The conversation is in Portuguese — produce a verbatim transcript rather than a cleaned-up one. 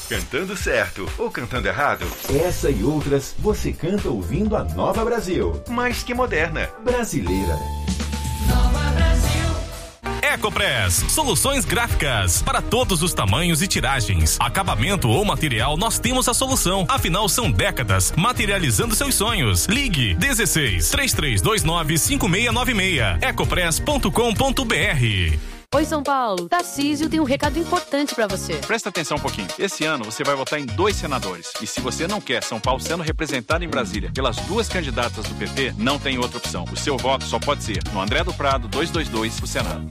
Cantando certo ou cantando errado? Essa e outras você canta ouvindo a Nova Brasil. Mais que moderna. Brasileira. Nova Brasil. Ecopress, soluções gráficas para todos os tamanhos e tiragens. Acabamento ou material, nós temos a solução. Afinal, são décadas materializando seus sonhos. Ligue dezesseis, três três dois nove, cinco seis nove seis. ecopress ponto com ponto br. Oi, São Paulo. Tarcísio tem um recado importante pra você. Presta atenção um pouquinho. Esse ano você vai votar em dois senadores. E se você não quer São Paulo sendo representado em Brasília pelas duas candidatas do P T, não tem outra opção. O seu voto só pode ser no André do Prado duzentos e vinte e dois pro Senado.